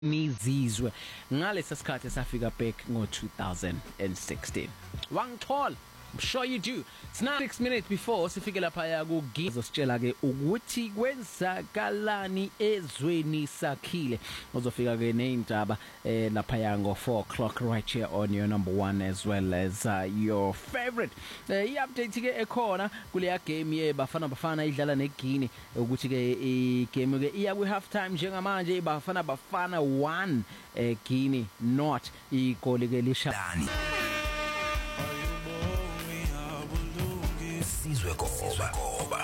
nizizwe ngalesa sikhathi safika back ngo-2016 wangithola. I'm sure you do. It's now 6 minutes before sifike lapha ya kugizo sitshela ke ukuthi kwenzakalani ezweni sakhile. Uzofika ke neindaba lapha ya ngo 4 o'clock right here on your number one as well as your favorite. I-update ke ekhona kule game ye bafana idlala neGuinea ukuthi ke igame ke iya ku half time njengamanje bafana 1 Guinea not igoli ke lishadani. Sizwe Goba.